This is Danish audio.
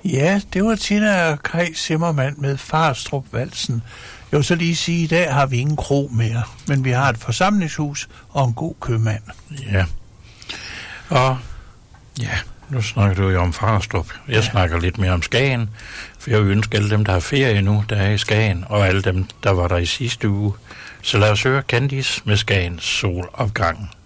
Ja, det var Tina og Kai Zimmermann med Farstrup-valsen. Jeg vil så lige sige, at i dag har vi ingen kro mere, men vi har et forsamlingshus og en god købmand. Ja. Og ja, nu snakker du jo om Farstrup. Jeg snakker lidt mere om Skagen, for jeg ønsker alle dem, der har ferie nu, der er i Skagen, og alle dem, der var der i sidste uge. Så lad os høre Candice med Skagens solopgang.